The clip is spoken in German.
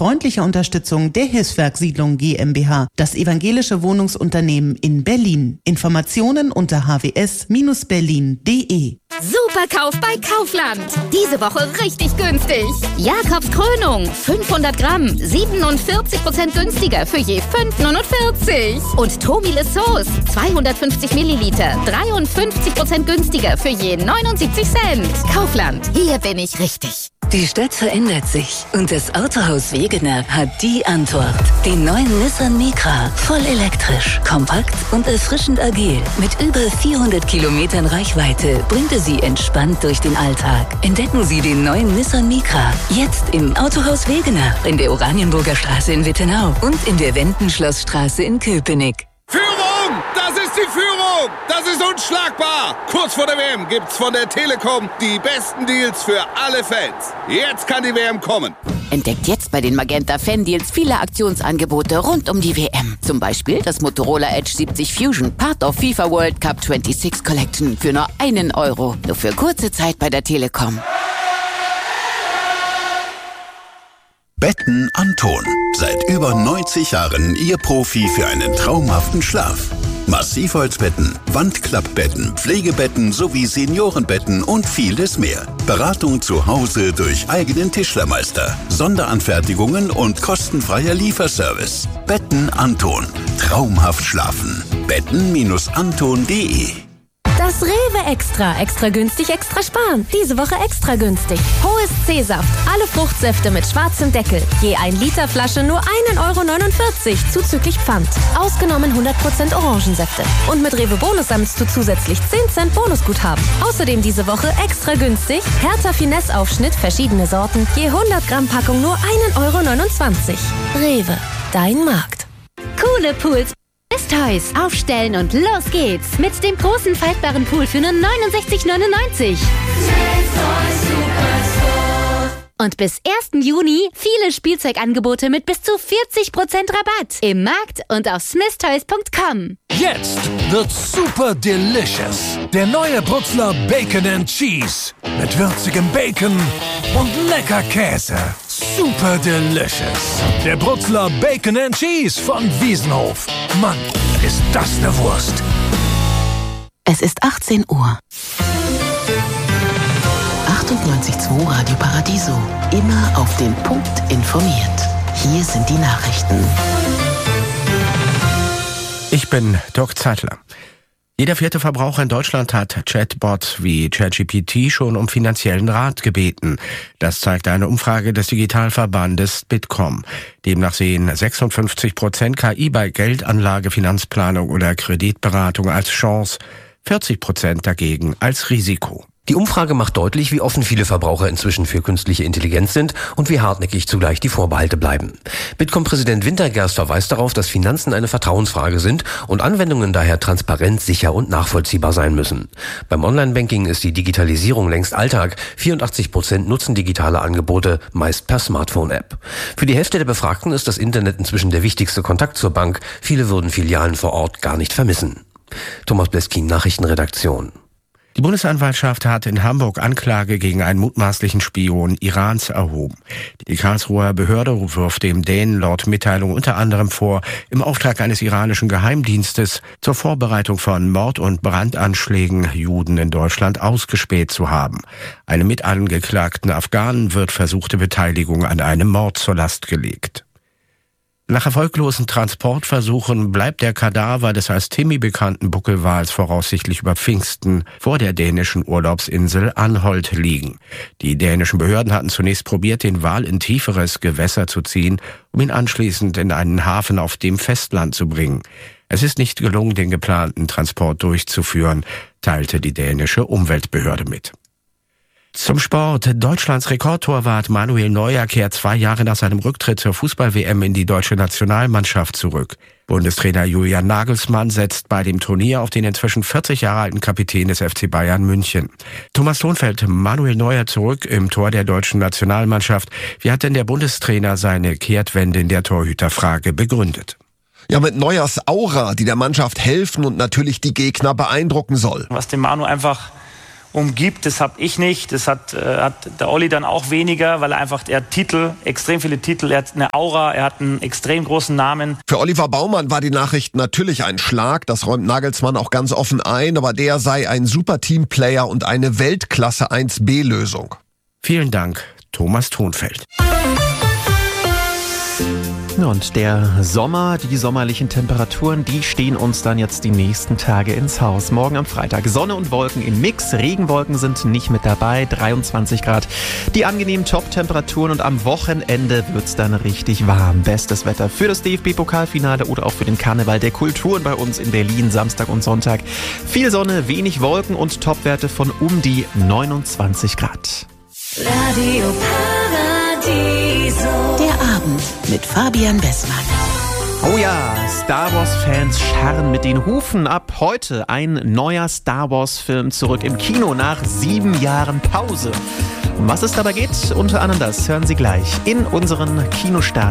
freundlicher Unterstützung der Hilfswerk Siedlung GmbH, das evangelische Wohnungsunternehmen in Berlin. Informationen unter hws-berlin.de. Superkauf bei Kaufland. Diese Woche richtig günstig. Jakobs Krönung, 500 Gramm, 47% günstiger für je 5,49. Und Tomiles Sauce, 250 Milliliter, 53% günstiger für je 79 Cent. Kaufland, hier bin ich richtig. Die Stadt verändert sich und das Autohaus Wegener hat die Antwort. Den neuen Nissan Micra, voll elektrisch, kompakt und erfrischend agil. Mit über 400 Kilometern Reichweite bringt er Sie entspannt durch den Alltag. Entdecken Sie den neuen Nissan Micra jetzt im Autohaus Wegener, in der Oranienburger Straße in Wittenau und in der Wendenschlossstraße in Köpenick. Führung! Das ist die Führung! Das ist unschlagbar! Kurz vor der WM gibt's von der Telekom die besten Deals für alle Fans. Jetzt kann die WM kommen. Entdeckt jetzt bei den Magenta Fan-Deals viele Aktionsangebote rund um die WM. Zum Beispiel das Motorola Edge 70 Fusion, Part of FIFA World Cup 26 Collection für nur €1. Nur für kurze Zeit bei der Telekom. Betten Anton. Seit über 90 Jahren Ihr Profi für einen traumhaften Schlaf. Massivholzbetten, Wandklappbetten, Pflegebetten sowie Seniorenbetten und vieles mehr. Beratung zu Hause durch eigenen Tischlermeister, Sonderanfertigungen und kostenfreier Lieferservice. Betten Anton. Traumhaft schlafen. Betten-anton.de. Das Rewe Extra. Extra günstig, extra sparen. Diese Woche extra günstig. Hohes C-Saft. Alle Fruchtsäfte mit schwarzem Deckel. Je 1 Liter Flasche nur €1,49 zuzüglich Pfand. Ausgenommen 100% Orangensäfte. Und mit Rewe Bonus sammelst du zusätzlich 10 Cent Bonusguthaben. Außerdem diese Woche extra günstig. Hertha Finesse Aufschnitt, verschiedene Sorten. Je 100 Gramm Packung nur €1,29. Rewe. Dein Markt. Coole Pools. Toys aufstellen und los geht's mit dem großen faltbaren Pool für nur €69,99. Und bis 1. Juni viele Spielzeugangebote mit bis zu 40% Rabatt im Markt und auf smithtoys.com. Jetzt wird super delicious. Der neue Brutzler Bacon and Cheese. Mit würzigem Bacon und lecker Käse. Super delicious. Der Brutzler Bacon and Cheese von Wiesenhof. Mann, ist das eine Wurst. Es ist 18 Uhr. 98.2 Radio Paradiso. Immer auf den Punkt informiert. Hier sind die Nachrichten. Ich bin Dirk Zeitler. Jeder 4. Verbraucher in Deutschland hat Chatbots wie ChatGPT schon um finanziellen Rat gebeten. Das zeigt eine Umfrage des Digitalverbandes Bitkom. Demnach sehen 56% KI bei Geldanlage, Finanzplanung oder Kreditberatung als Chance, 40% dagegen als Risiko. Die Umfrage macht deutlich, wie offen viele Verbraucher inzwischen für künstliche Intelligenz sind und wie hartnäckig zugleich die Vorbehalte bleiben. Bitkom-Präsident Wintergerst verweist darauf, dass Finanzen eine Vertrauensfrage sind und Anwendungen daher transparent, sicher und nachvollziehbar sein müssen. Beim Online-Banking ist die Digitalisierung längst Alltag. 84% nutzen digitale Angebote, meist per Smartphone-App. Für die Hälfte der Befragten ist das Internet inzwischen der wichtigste Kontakt zur Bank. Viele würden Filialen vor Ort gar nicht vermissen. Thomas Bleskin, Nachrichtenredaktion. Die Bundesanwaltschaft hat in Hamburg Anklage gegen einen mutmaßlichen Spion Irans erhoben. Die Karlsruher Behörde wirft dem Dänen laut Mitteilung unter anderem vor, im Auftrag eines iranischen Geheimdienstes zur Vorbereitung von Mord- und Brandanschlägen Juden in Deutschland ausgespäht zu haben. Einem mitangeklagten Afghanen wird versuchte Beteiligung an einem Mord zur Last gelegt. Nach erfolglosen Transportversuchen bleibt der Kadaver des als Timmy bekannten Buckelwals voraussichtlich über Pfingsten vor der dänischen Urlaubsinsel Anholt liegen. Die dänischen Behörden hatten zunächst probiert, den Wal in tieferes Gewässer zu ziehen, um ihn anschließend in einen Hafen auf dem Festland zu bringen. Es ist nicht gelungen, den geplanten Transport durchzuführen, teilte die dänische Umweltbehörde mit. Zum Sport. Deutschlands Rekordtorwart Manuel Neuer kehrt 2 Jahre nach seinem Rücktritt zur Fußball-WM in die deutsche Nationalmannschaft zurück. Bundestrainer Julian Nagelsmann setzt bei dem Turnier auf den inzwischen 40 Jahre alten Kapitän des FC Bayern München. Thomas Lohnfeld, Manuel Neuer zurück im Tor der deutschen Nationalmannschaft. Wie hat denn der Bundestrainer seine Kehrtwende in der Torhüterfrage begründet? Ja, mit Neuers Aura, die der Mannschaft helfen und natürlich die Gegner beeindrucken soll. Was dem Manu einfach umgibt. Das habe ich nicht. Das hat der Olli dann auch weniger, weil er hat extrem viele Titel, er hat eine Aura, er hat einen extrem großen Namen. Für Oliver Baumann war die Nachricht natürlich ein Schlag. Das räumt Nagelsmann auch ganz offen ein. Aber der sei ein super Teamplayer und eine Weltklasse 1B-Lösung. Vielen Dank, Thomas Thonfeld. Und der Sommer, die sommerlichen Temperaturen, die stehen uns dann jetzt die nächsten Tage ins Haus. Morgen am Freitag Sonne und Wolken im Mix. Regenwolken sind nicht mit dabei, 23 Grad. Die angenehmen Top-Temperaturen und am Wochenende wird's dann richtig warm. Bestes Wetter für das DFB-Pokalfinale oder auch für den Karneval der Kulturen bei uns in Berlin, Samstag und Sonntag. Viel Sonne, wenig Wolken und Topwerte von um die 29 Grad. Radio Paradiso. Der Abend mit Fabian Bessmann. Oh ja, Star Wars-Fans scharren mit den Hufen. Ab heute ein neuer Star Wars-Film zurück im Kino nach 7 Jahren Pause. Um was es dabei geht, unter anderem das hören Sie gleich in unseren Kinostart.